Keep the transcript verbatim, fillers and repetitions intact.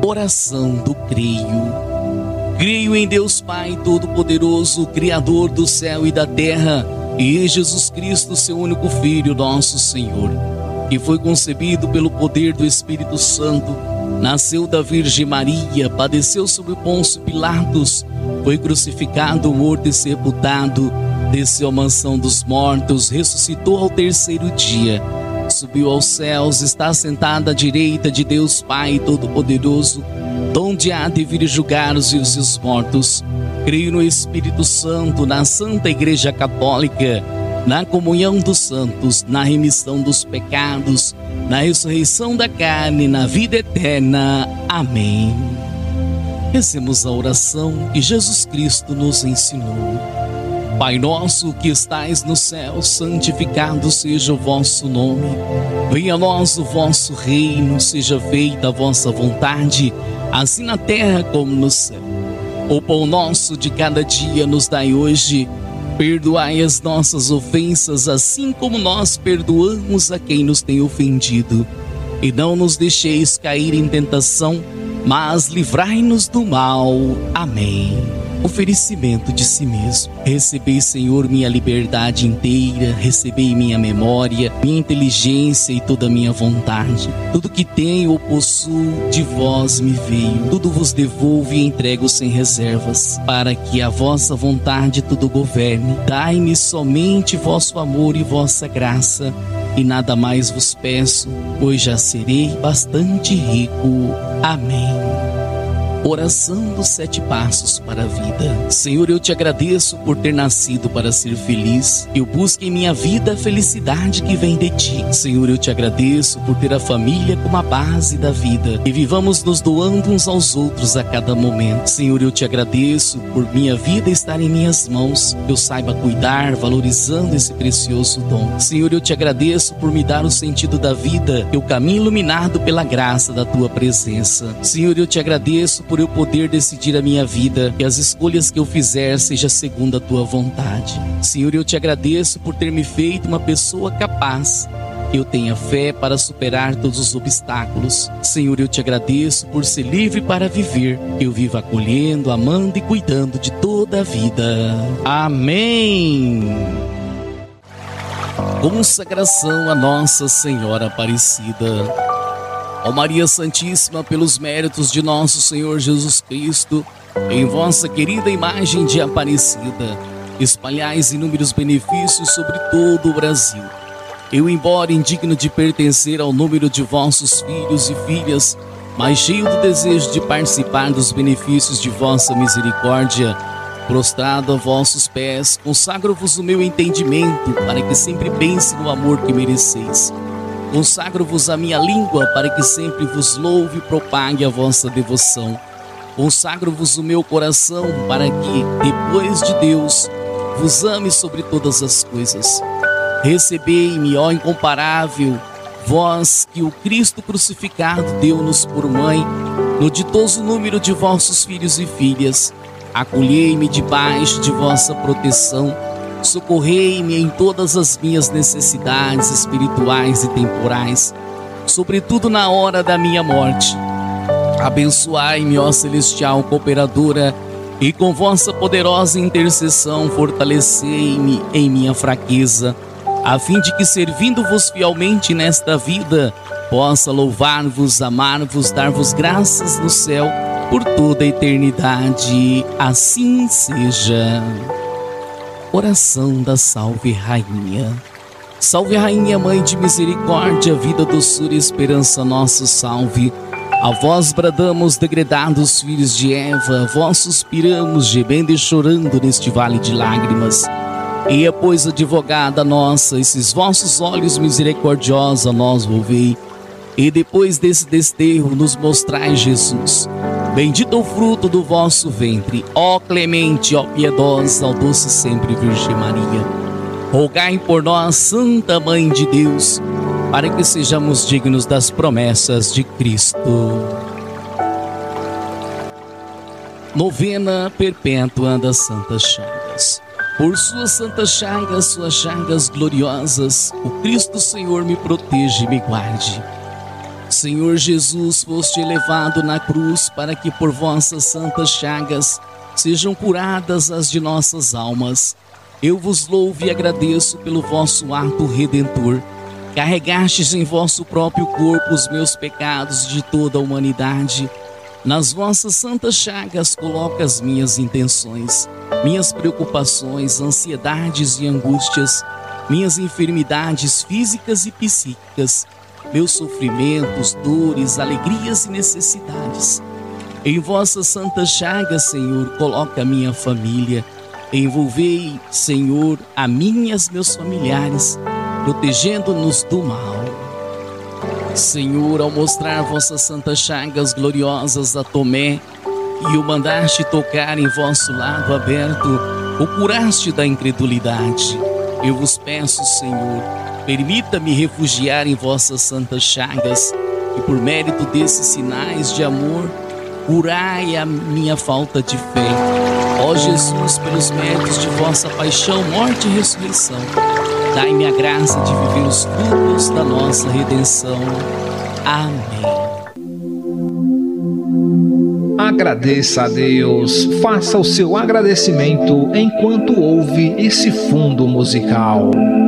Oração do creio. Creio em Deus Pai Todo-Poderoso, Criador do céu e da terra, e em Jesus Cristo, seu único Filho, nosso Senhor, que foi concebido pelo poder do Espírito Santo, nasceu da Virgem Maria, padeceu sob Pôncio Pilatos, foi crucificado, morto e sepultado, desceu à mansão dos mortos, ressuscitou ao terceiro dia, subiu aos céus, está sentado à direita de Deus Pai Todo-Poderoso, donde há de vir julgar os vivos e os mortos. Creio no Espírito Santo, na Santa Igreja Católica, na comunhão dos santos, na remissão dos pecados, na ressurreição da carne, na vida eterna. Amém. Rezemos a oração que Jesus Cristo nos ensinou. Pai nosso que estais no céu, santificado seja o vosso nome. Venha a nós o vosso reino, seja feita a vossa vontade, assim na terra como no céu. O pão nosso de cada dia nos dai hoje. Perdoai as nossas ofensas, assim como nós perdoamos a quem nos tem ofendido. E não nos deixeis cair em tentação, mas livrai-nos do mal. Amém. Oferecimento de si mesmo. Recebei, Senhor, minha liberdade inteira, recebei minha memória, minha inteligência e toda a minha vontade. Tudo que tenho ou possuo de vós me veio, tudo vos devolvo e entrego sem reservas, para que a vossa vontade tudo governe. Dai-me somente vosso amor e vossa graça, e nada mais vos peço, pois já serei bastante rico. Amém. Oração dos sete passos para a vida. Senhor, eu te agradeço por ter nascido para ser feliz. Eu busco em minha vida a felicidade que vem de ti. Senhor, eu te agradeço por ter a família como a base da vida. E vivamos nos doando uns aos outros a cada momento. Senhor, eu te agradeço por minha vida estar em minhas mãos. Eu saiba cuidar, valorizando esse precioso dom. Senhor, eu te agradeço por me dar o sentido da vida e o caminho iluminado pela graça da tua presença. Senhor, eu te agradeço por eu poder decidir a minha vida, que as escolhas que eu fizer seja segundo a tua vontade. Senhor, eu te agradeço por ter me feito uma pessoa capaz, que eu tenha fé para superar todos os obstáculos. Senhor, eu te agradeço por ser livre para viver, que eu viva acolhendo, amando e cuidando de toda a vida. Amém. Consagração a Nossa Senhora Aparecida. Ó Maria Santíssima, pelos méritos de nosso Senhor Jesus Cristo, em vossa querida imagem de Aparecida, espalhais inúmeros benefícios sobre todo o Brasil. Eu, embora indigno de pertencer ao número de vossos filhos e filhas, mas cheio do desejo de participar dos benefícios de vossa misericórdia, prostrado a vossos pés, consagro-vos o meu entendimento, para que sempre pense no amor que mereceis. Consagro-vos a minha língua, para que sempre vos louve e propague a vossa devoção. Consagro-vos o meu coração, para que, depois de Deus, vos ame sobre todas as coisas. Recebei-me, ó incomparável, vós que o Cristo crucificado deu-nos por mãe, no ditoso número de vossos filhos e filhas. Acolhei-me debaixo de vossa proteção. Socorrei-me em todas as minhas necessidades espirituais e temporais, sobretudo na hora da minha morte. Abençoai-me, ó celestial cooperadora, e com vossa poderosa intercessão fortalecei-me em minha fraqueza, a fim de que, servindo-vos fielmente nesta vida, possa louvar-vos, amar-vos, dar-vos graças no céu por toda a eternidade. Assim seja. Oração da Salve Rainha. Salve Rainha, Mãe de Misericórdia, vida, doçura e esperança, nosso salve. A vós bradamos, degredados filhos de Eva, a vós suspiramos, gemendo e chorando neste vale de lágrimas. Eia, pois, advogada nossa, esses vossos olhos misericordiosos a nós volvei, e depois desse desterro nos mostrai Jesus. Bendito o fruto do vosso ventre, ó clemente, ó piedosa, ó doce sempre Virgem Maria. Rogai por nós, Santa Mãe de Deus, para que sejamos dignos das promessas de Cristo. Novena perpétua das Santas Chagas. Por suas santas chagas, suas chagas gloriosas, o Cristo Senhor me proteja e me guarde. Senhor Jesus, foste elevado na cruz para que por vossas santas chagas sejam curadas as de nossas almas. Eu vos louvo e agradeço pelo vosso ato redentor. Carregastes em vosso próprio corpo os meus pecados de toda a humanidade. Nas vossas santas chagas coloco as minhas intenções, minhas preocupações, ansiedades e angústias, minhas enfermidades físicas e psíquicas, meus sofrimentos, dores, alegrias e necessidades. Em vossas santas chagas, Senhor, coloca a minha família. Envolvei, Senhor, a mim e as meus familiares, protegendo-nos do mal. Senhor, ao mostrar vossas santas chagas gloriosas a Tomé e o mandaste tocar em vosso lado aberto, o curaste da incredulidade. Eu vos peço, Senhor, permita-me refugiar em vossas santas chagas e por mérito desses sinais de amor, curai a minha falta de fé. Ó Jesus, pelos méritos de vossa paixão, morte e ressurreição, dai-me a graça de viver os frutos da nossa redenção. Amém. Agradeça a Deus, faça o seu agradecimento enquanto ouve esse fundo musical.